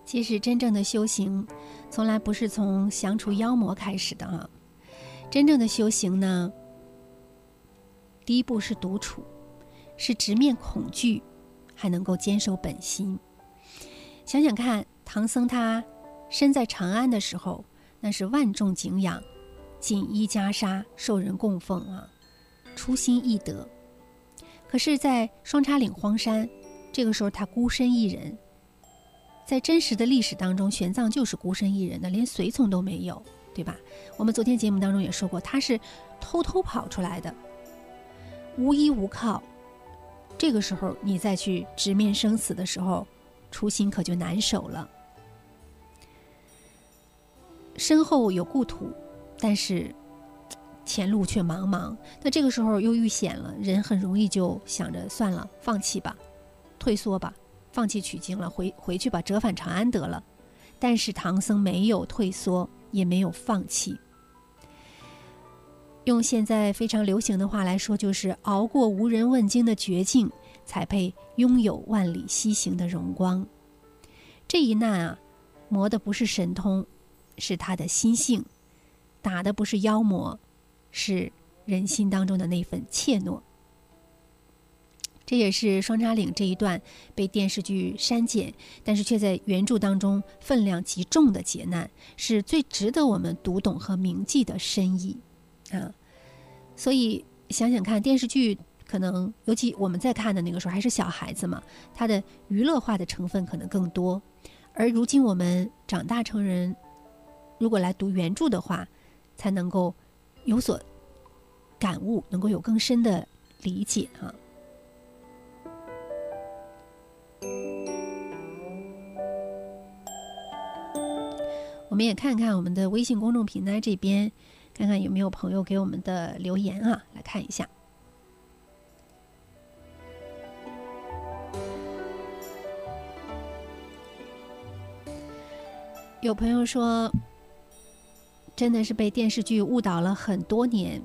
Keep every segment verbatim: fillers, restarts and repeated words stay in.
其实真正的修行从来不是从降除妖魔开始的啊。真正的修行呢，第一步是独处，是直面恐惧，还能够坚守本心。想想看，唐僧他身在长安的时候，那是万众敬仰，锦衣袈裟，受人供奉啊，初心易得。可是在双叉岭荒山，这个时候他孤身一人。在真实的历史当中，玄奘就是孤身一人的，连随从都没有，对吧？我们昨天节目当中也说过，他是偷偷跑出来的，无依无靠。这个时候你再去直面生死的时候，初心可就难守了。身后有故土，但是前路却茫茫，那这个时候又遇险了，人很容易就想着算了，放弃吧，退缩吧，放弃取经了，回回去吧，折返长安得了。但是唐僧没有退缩，也没有放弃。用现在非常流行的话来说，就是熬过无人问津的绝境，才配拥有万里西行的荣光。这一难啊，磨的不是神通，是他的心性；打的不是妖魔，是人心当中的那份怯懦。这也是双叉岭这一段被电视剧删减，但是却在原著当中分量极重的劫难，是最值得我们读懂和铭记的深意啊。所以想想看，电视剧可能尤其我们在看的那个时候还是小孩子嘛，它的娱乐化的成分可能更多。而如今我们长大成人，如果来读原著的话，才能够有所感悟，能够有更深的理解啊。我们也看看我们的微信公众平台这边，看看有没有朋友给我们的留言啊，来看一下。有朋友说，真的是被电视剧误导了很多年。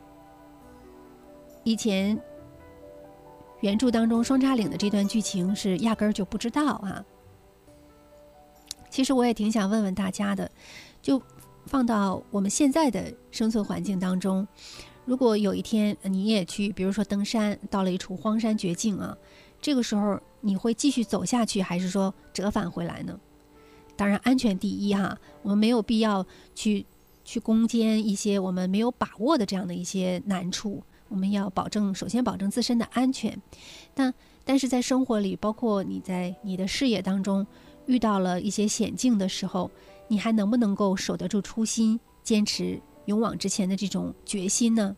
以前原著当中双叉岭的这段剧情是压根儿就不知道啊。其实我也挺想问问大家的，就放到我们现在的生存环境当中，如果有一天你也去比如说登山，到了一处荒山绝境啊，这个时候你会继续走下去，还是说折返回来呢？当然安全第一哈，我们没有必要去去攻坚一些我们没有把握的这样的一些难处，我们要保证首先保证自身的安全。但但是在生活里，包括你在你的事业当中遇到了一些险境的时候，你还能不能够守得住初心，坚持勇往直前的这种决心呢？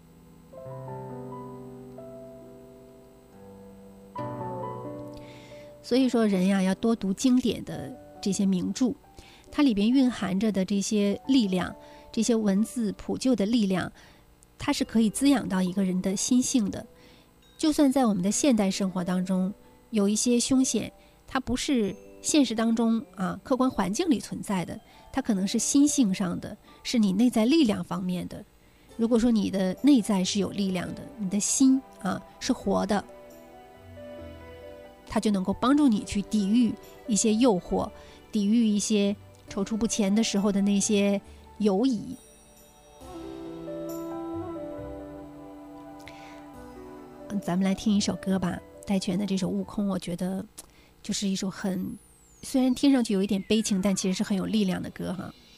所以说人呀，要多读经典的这些名著，它里边蕴含着的这些力量，这些文字朴就的力量，它是可以滋养到一个人的心性的。就算在我们的现代生活当中有一些凶险，它不是现实当中啊客观环境里存在的，它可能是心性上的，是你内在力量方面的。如果说你的内在是有力量的，你的心啊是活的，它就能够帮助你去抵御一些诱惑，抵御一些踌躇不前的时候的那些犹疑。咱们来听一首歌吧，戴荃的这首《悟空》，我觉得就是一首很，虽然听上去有一点悲情，但其实是很有力量的歌哈。